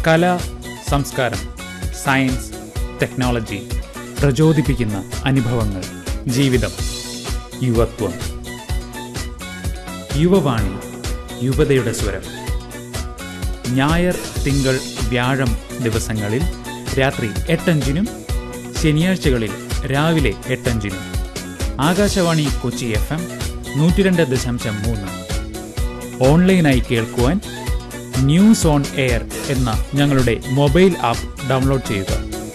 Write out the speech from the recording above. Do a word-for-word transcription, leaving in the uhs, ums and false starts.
കല, സംസ്കാരം, science, technology, പ്രചോദിപ്പിക്കുന്ന അനുഭവങ്ങൾ, ജീവിതം, യുവത്വം. യുവവാണി, യുവതയുടെ സ്വരം. ഞായർ, തിങ്കൾ, വ്യാഴം ദിവസങ്ങളിൽ രാത്രി എട്ടഞ്ചിനും ശനിയാഴ്ചകളിൽ രാവിലെ എട്ടഞ്ചിനും ആകാശവാണി കൊച്ചി എഫ് എം നൂറ്റി രണ്ട് ദശാംശം മൂന്ന്. ഓൺലൈനായി കേൾക്കുവാൻ ന്യൂസ് ഓൺ എയർ എന്ന ഞങ്ങളുടെ മൊബൈൽ ആപ്പ് ഡൗൺലോഡ് ചെയ്യുക.